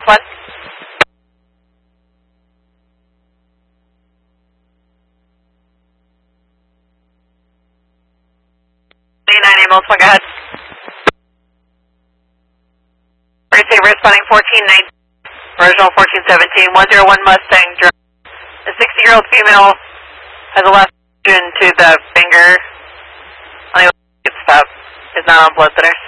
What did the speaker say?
1. 89 ambulance 1, go ahead. Emergency responding 1419, original 1417, 101 Mustang Drive. A 60-year-old female has a laceration to the finger on the stop. Is not on blood thinners.